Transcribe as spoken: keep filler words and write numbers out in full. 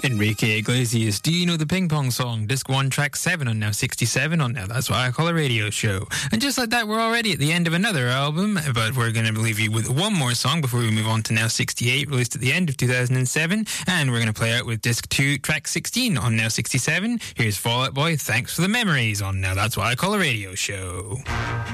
Enrique Iglesias, do you know the ping pong song? Disc one, track seven on Now sixty-seven on Now That's What I Call a Radio Show. And just like that, we're already at the end of another album, but we're going to leave you with one more song before we move on to Now sixty-eight, released at the end of two thousand seven. And we're going to play out with disc two, track sixteen on Now sixty-seven. Here's Fall Out Boy, Thanks for the Memories on Now That's What I Call a Radio Show.